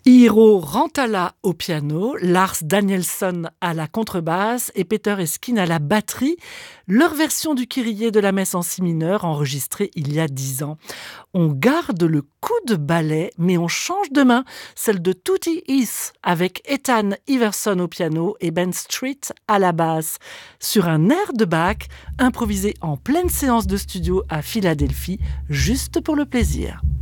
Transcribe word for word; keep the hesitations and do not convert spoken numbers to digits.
Iiro Rantala au piano, Lars Danielsson à la contrebasse et Peter Eskin à la batterie. Leur version du Kyrie de la messe en si mineur enregistrée il y a dix ans. On garde le coup de ballet, mais on change de main, celle de Tutti Heath avec Ethan Iverson au piano et Ben Street à la basse, sur un air de Bach improvisé en pleine séance de studio à Philadelphie, juste pour le plaisir.